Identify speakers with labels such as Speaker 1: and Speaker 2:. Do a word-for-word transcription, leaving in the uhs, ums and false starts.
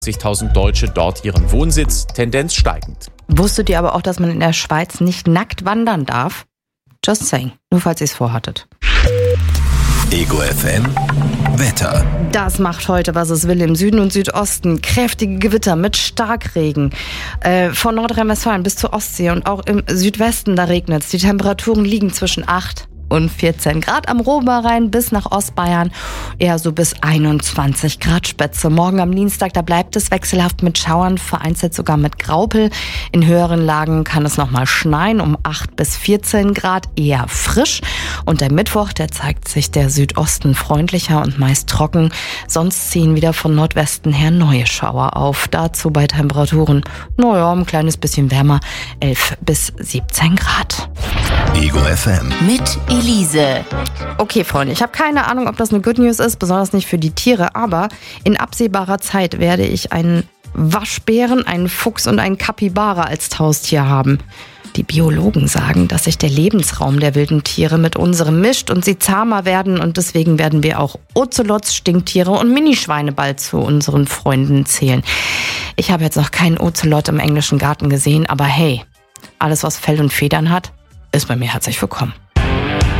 Speaker 1: zigtausend Deutsche dort ihren Wohnsitz, Tendenz steigend.
Speaker 2: Wusstet ihr aber auch, dass man in der Schweiz nicht nackt wandern darf? Just saying, nur falls ihr es vorhattet.
Speaker 3: Ego F M Wetter.
Speaker 2: Das macht heute, was es will, im Süden und Südosten. Kräftige Gewitter mit Starkregen. Äh, von Nordrhein-Westfalen bis zur Ostsee und auch im Südwesten, da regnet es. Die Temperaturen liegen zwischen acht und vierzehn Grad am Oberrhein bis nach Ostbayern, eher so bis einundzwanzig Grad Spätze. Morgen am Dienstag, da bleibt es wechselhaft mit Schauern, vereinzelt sogar mit Graupel. In höheren Lagen kann es nochmal schneien, um acht bis vierzehn Grad, eher frisch. Und der Mittwoch, der zeigt sich der Südosten freundlicher und meist trocken. Sonst ziehen wieder von Nordwesten her neue Schauer auf. Dazu bei Temperaturen, naja, ein kleines bisschen wärmer, elf bis siebzehn Grad.
Speaker 3: Ego F M
Speaker 4: mit Elise.
Speaker 2: Okay, Freunde, ich habe keine Ahnung, ob das eine Good News ist, besonders nicht für die Tiere, aber in absehbarer Zeit werde ich einen Waschbären, einen Fuchs und einen Kapibara als Haustier haben. Die Biologen sagen, dass sich der Lebensraum der wilden Tiere mit unserem mischt und sie zahmer werden, und deswegen werden wir auch Ozelots, Stinktiere und Minischweine bald zu unseren Freunden zählen. Ich habe jetzt noch keinen Ozelot im englischen Garten gesehen, aber hey, alles was Fell und Federn hat, ist bei mir herzlich willkommen.